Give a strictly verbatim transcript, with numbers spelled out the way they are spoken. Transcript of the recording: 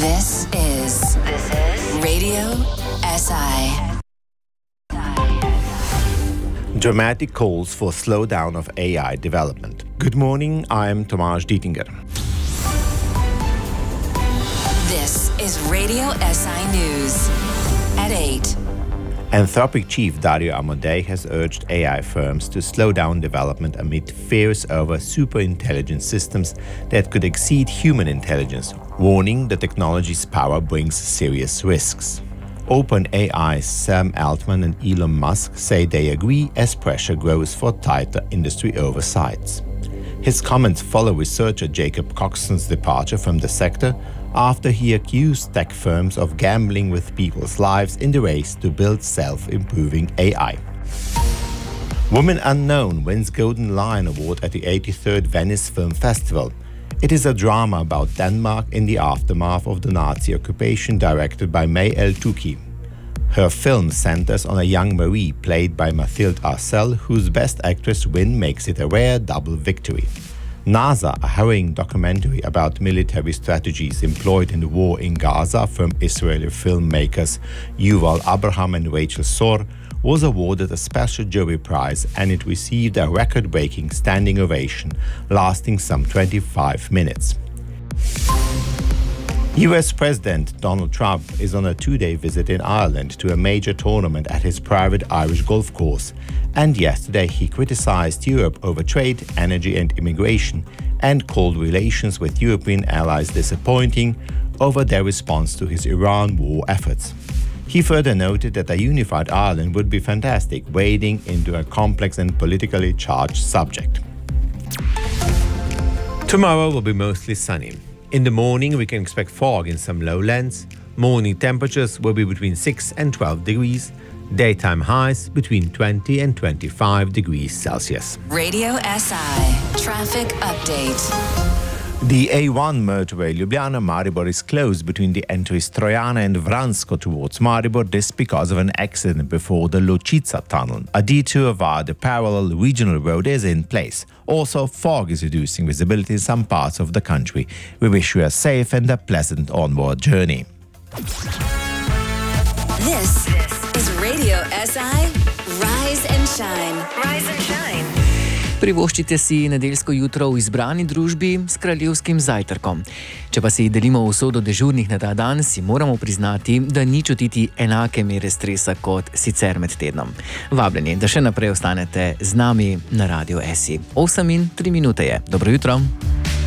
This is This is Radio S I. Dramatic calls for slowdown of A I development. Good morning, I am Tomasz Dietinger. This is Radio S I News at eight. Anthropic chief Dario Amodei has urged A I firms to slow down development amid fears over superintelligent systems that could exceed human intelligence, warning the technology's power brings serious risks. OpenAI's Sam Altman and Elon Musk say they agree as pressure grows for tighter industry oversights. His comments follow researcher Jacob Coxon's departure from the sector after he accused tech firms of gambling with people's lives in the race to build self-improving A I. Woman Unknown wins Golden Lion Award at the eighty-third Venice Film Festival. It is a drama about Denmark in the aftermath of the Nazi occupation, directed by May El-Touki. Her film centers on a young Marie, played by Mathilde Arcel, whose Best Actress win makes it a rare double victory. NASA, a harrowing documentary about military strategies employed in the war in Gaza from Israeli filmmakers Yuval Abraham and Rachel Sor, was awarded a special jury prize, and it received a record-breaking standing ovation lasting some twenty-five minutes. U S President Donald Trump is on a two-day visit in Ireland to a major tournament at his private Irish golf course, and yesterday he criticized Europe over trade, energy and immigration, and called relations with European allies disappointing over their response to his Iran war efforts. He further noted that a unified Ireland would be fantastic, wading into a complex and politically charged subject. Tomorrow will be mostly sunny. In the morning, we can expect fog in some lowlands. Morning temperatures will be between six and twelve degrees. Daytime highs between twenty and twenty-five degrees Celsius. Radio S I Traffic Update. The A one motorway Ljubljana-Maribor is closed between the entries Trojana and Vransko towards Maribor, this because of an accident before the Ločica tunnel. A detour via the parallel regional road is in place. Also, fog is reducing visibility in some parts of the country. We wish you a safe and a pleasant onward journey. This is Radio S I Rise and Shine. Rise and Shine. Privoščite si nedeljsko jutro v izbrani družbi s kraljevskim zajtrkom. Če pa si delimo usodo dežurnih na ta dan, si moramo priznati, da ni čutiti enake mere stresa kot sicer med tednom. Vabljeni, da še naprej ostanete z nami na Radiu S I. osem in tri minute je. Dobro jutro.